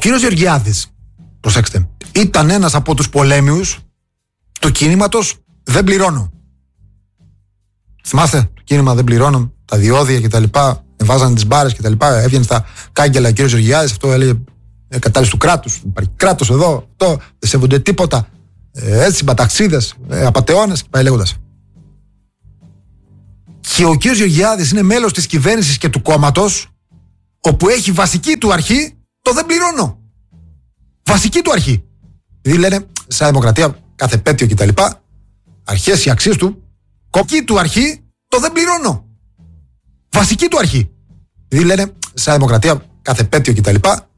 κύριος Γεωργιάδης, προσέξτε, ήταν ένας από τους πολέμιους του κίνηματος «Δεν πληρώνω». Θυμάστε το κίνημα «Δεν πληρώνω», τα διόδια κτλ. Βάζανε τις μπάρες κτλ. Έβγαινε στα κάγκελα ο κύριος Γεωργιάδης, αυτό έλεγε κατάρριση του κράτους. Υπάρχει κράτος εδώ, αυτό, δεν σέβονται τίποτα. Έτσι, συμπαταξίδες, απατεώνες και πάει λέγοντας. Και ο κύριος Γεωργιάδης είναι μέλος της κυβέρνησης και του κόμματος, όπου έχει βασική του αρχή το «Δεν πληρώνω». Βασική του αρχή. Δηλαδή λένε, σαν δημοκρατία, κάθε επέτειο κτλ. Αρχές οι αξίες του, κοκκί του αρχή το «Δεν πληρώνω». Βασική του αρχή. Δηλαδή λένε, σαν δημοκρατία, κάθε επέτειο κτλ.